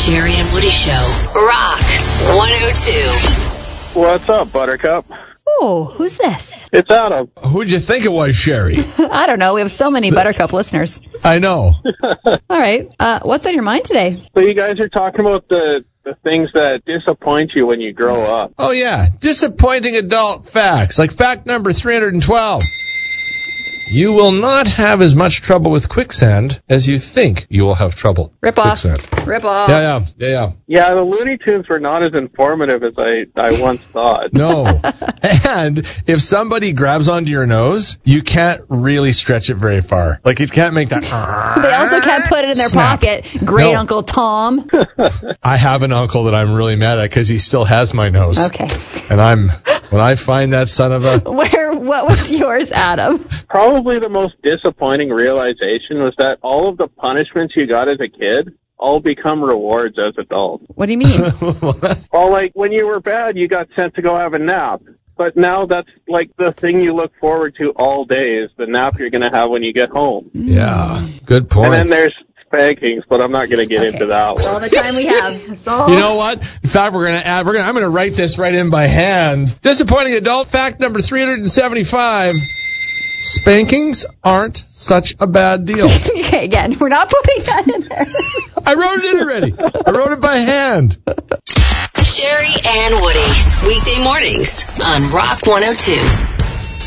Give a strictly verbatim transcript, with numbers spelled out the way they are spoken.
Sherry and Woody Show. Rock one oh two. What's up, Buttercup? Oh, who's this? It's Adam. Who'd you think it was, Sherry? I don't know. We have so many Buttercup listeners. I know. All right. Uh, what's on your mind today? So you guys are talking about the, the things that disappoint you when you grow up. Oh, yeah. Disappointing adult facts. Like fact number three hundred twelve. You will not have as much trouble with quicksand as you think you will have trouble. Rip off. Quicksand. Rip off. Yeah, yeah, yeah, yeah. Yeah, the Looney Tunes were not as informative as I, I once thought. No. And if somebody grabs onto your nose, you can't really stretch it very far. Like, it can't make that. They also can't put it in their snap. pocket. Great No. Uncle Tom. I have an uncle that I'm really mad at because he still has my nose. Okay. And I'm, when I find that son of a... Where? What was yours, Adam? Probably the most disappointing realization was that all of the punishments you got as a kid all become rewards as adults. What do you mean? Well, like, when you were bad, you got sent to go have a nap. But now that's, like, the thing you look forward to all day is the nap you're going to have when you get home. Yeah, good point. And then there's spankings, but I'm not going to get Okay. into that That's all one. the time we have. That's all. You know what? In fact, we're gonna add. We're gonna. I'm gonna write this right in by hand. Disappointing adult fact number three hundred seventy-five. Spankings aren't such a bad deal. Okay, again, we're not putting that in there. I wrote it in already. I wrote it by hand. Sherry and Woody. Weekday mornings on Rock one oh two.